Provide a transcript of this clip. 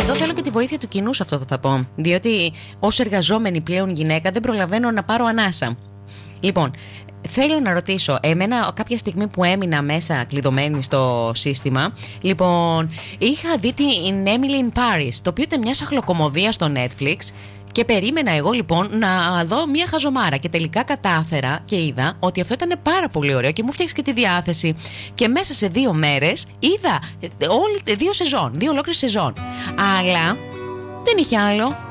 Εδώ θέλω και τη βοήθεια του κοινού σε αυτό που θα πω. Διότι ως εργαζόμενη πλέον γυναίκα δεν προλαβαίνω να πάρω ανάσα. Λοιπόν, θέλω να ρωτήσω, εμένα κάποια στιγμή που έμεινα μέσα κλειδωμένη στο σύστημα, λοιπόν, είχα δει την Emily in Paris, το οποίο ήταν μια σαχλοκομωδία στο Netflix. Και περίμενα εγώ λοιπόν να δω μια χαζομάρα. Και τελικά κατάφερα και είδα ότι αυτό ήταν πάρα πολύ ωραίο και μου φτιάξει και τη διάθεση. Και μέσα σε 2 μέρες είδα 2 σεζόν, 2 ολόκληρες σεζόν. Αλλά δεν είχε άλλο.